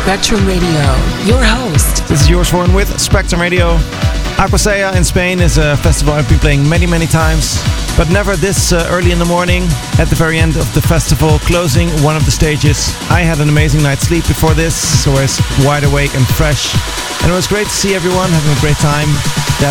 Spectrum Radio, your host. This is yours Warren with Spectrum Radio. Aquasea in Spain is a festival I've been playing many times, but never this early in the morning. At the very end of the festival, closing one of the stages, I had an amazing night's sleep before this, so I was wide awake and fresh. And it was great to see everyone having a great time. That